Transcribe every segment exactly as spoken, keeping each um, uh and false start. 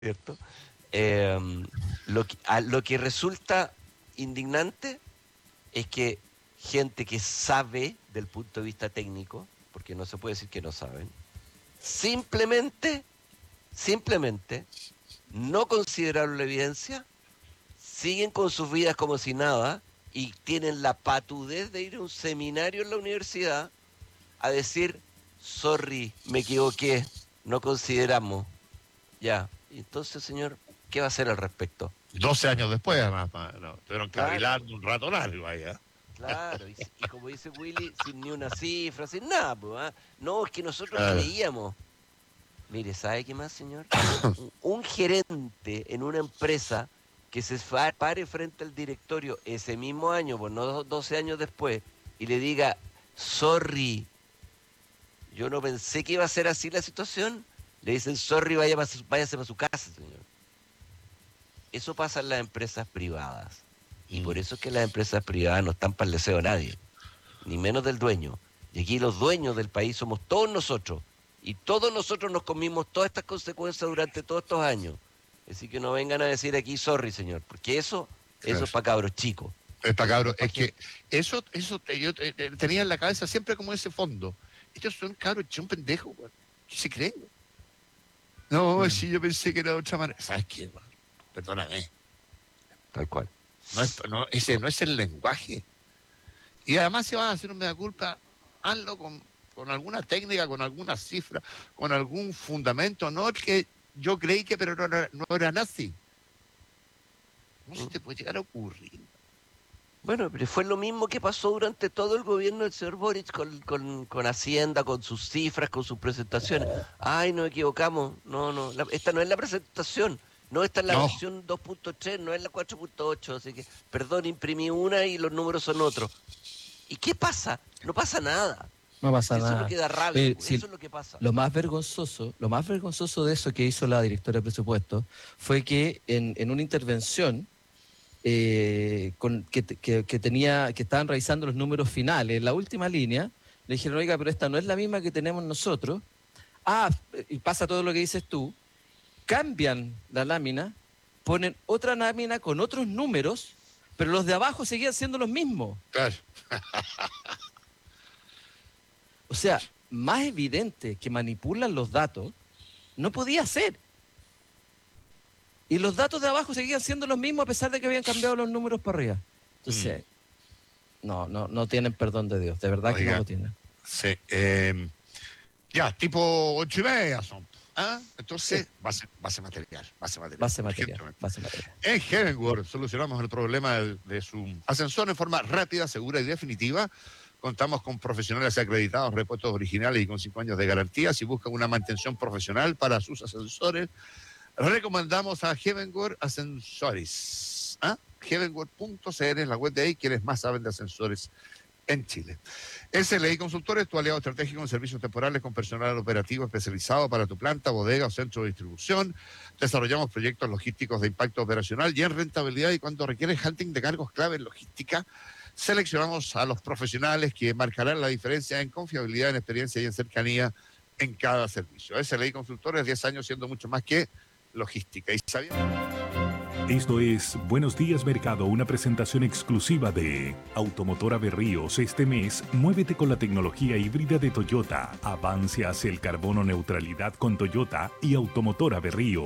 ¿cierto? Eh, lo, que, a, lo que resulta indignante es que gente que sabe del punto de vista técnico, porque no se puede decir que no saben, simplemente, simplemente no consideraron la evidencia, siguen con sus vidas como si nada y tienen la patudez de ir a un seminario en la universidad a decir, sorry, me equivoqué, no consideramos. Ya, entonces, señor, ¿qué va a hacer al respecto? doce años después, además, no, tuvieron Claro, cavilando un rato largo ahí, ¿eh? claro, y, y como dice Willy, sin ni una cifra, sin nada, pues, ¿ah? No, es que nosotros Claro. creíamos. Mire, ¿sabe qué más, señor? Un, un gerente en una empresa que se fa- pare frente al directorio ese mismo año, pues no doce años después, y le diga, sorry, yo no pensé que iba a ser así la situación, le dicen, sorry, vaya pa su- váyase para su casa, señor. Eso pasa en las empresas privadas. Y por Mm. eso es que las empresas privadas no están para el deseo de nadie, ni menos del dueño. Y aquí los dueños del país somos todos nosotros. Y todos nosotros nos comimos todas estas consecuencias durante todos estos años. Así que no vengan a decir aquí, sorry, señor, porque eso, eso Claro. es para cabros chicos. Está Eso no cabrón, es para es que gente. eso, eso te- yo te- te- tenía en la cabeza siempre como ese fondo. Estos son cabros, son pendejos, güey. ¿Qué se creen? Güey? No, Mm, si yo pensé que era de otra manera. ¿Sabes qué, güey? Perdóname. tal cual. No es, no, ese no es el lenguaje. Y además, si vas a hacer un mea culpa, hazlo con, con alguna técnica, con alguna cifra, con algún fundamento. No es que yo creí que, pero no era, no era nazi. ¿Cómo se Mm. te puede llegar a ocurrir? Bueno, pero fue lo mismo que pasó durante todo el gobierno del señor Boric con, con, con Hacienda, con sus cifras, con sus presentaciones. Ay, nos equivocamos. No, no, la- esta no es la presentación. No, esta es la No, versión dos punto tres, no es la cuatro punto ocho. Así que, perdón, imprimí una y los números son otros. ¿Y qué pasa? No pasa nada. No pasa Si eso es lo nada. que da rabia, Oye, pues, si eso es lo que pasa. lo más vergonzoso, lo más vergonzoso de eso que hizo la directora de presupuesto fue que en, en una intervención eh, con, que, que, que tenía, que estaban revisando los números finales, en la última línea, le dijeron, oiga, pero esta no es la misma que tenemos nosotros. Ah, y pasa todo lo que dices tú, cambian la lámina, ponen otra lámina con otros números, pero los de abajo seguían siendo los mismos. claro. O sea, más evidente que manipulan los datos, no podía ser. Y los datos de abajo seguían siendo los mismos a pesar de que habían cambiado los números para arriba. Entonces, mm. no, no, no tienen perdón de Dios, de verdad. Oiga, que no lo tienen. Sí, eh, ya, tipo ocho y media son. ¿Ah? Entonces, sí. base, base material, base material. Base material, base material. En Heavenworld solucionamos el problema de, de su ascensor en forma rápida, segura y definitiva. Contamos con profesionales acreditados, repuestos originales y con cinco años de garantía. Si buscan una mantención profesional para sus ascensores, recomendamos a Heavenworld Ascensores. ¿Ah? heavenworld punto c l es la web de ahí, quienes más saben de ascensores en Chile. S L I Consultores, tu aliado estratégico en servicios temporales con personal operativo especializado para tu planta, bodega o centro de distribución. Desarrollamos proyectos logísticos de impacto operacional y en rentabilidad, y cuando requiere hunting de cargos clave en logística, seleccionamos a los profesionales que marcarán la diferencia en confiabilidad, en experiencia y en cercanía en cada servicio. S L I Consultores, diez años siendo mucho más que logística. ¿Y sabían? Esto es Buenos Días Mercado, una presentación exclusiva de Automotora Berríos. Este mes, muévete con la tecnología híbrida de Toyota. Avance hacia el carbono neutralidad con Toyota y Automotora Berrío.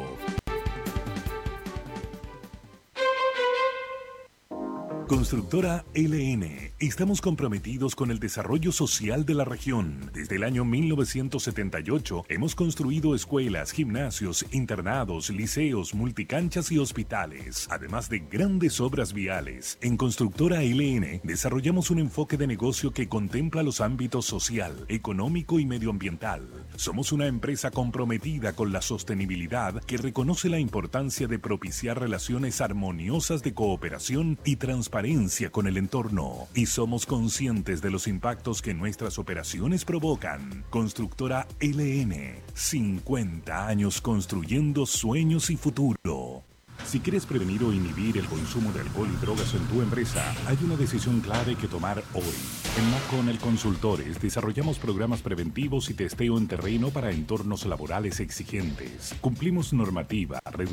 Constructora L N. Estamos comprometidos con el desarrollo social de la región. Desde el año mil novecientos setenta y ocho hemos construido escuelas, gimnasios, internados, liceos, multicanchas y hospitales, además de grandes obras viales. En Constructora L N desarrollamos un enfoque de negocio que contempla los ámbitos social, económico y medioambiental. Somos una empresa comprometida con la sostenibilidad que reconoce la importancia de propiciar relaciones armoniosas de cooperación y transparencia con el entorno, y somos conscientes de los impactos que nuestras operaciones provocan. Constructora L N, cincuenta años construyendo sueños y futuro. Si quieres prevenir o inhibir el consumo de alcohol y drogas en tu empresa, hay una decisión clave que tomar hoy. En McConnell Consultores desarrollamos programas preventivos y testeo en terreno para entornos laborales exigentes. Cumplimos normativa,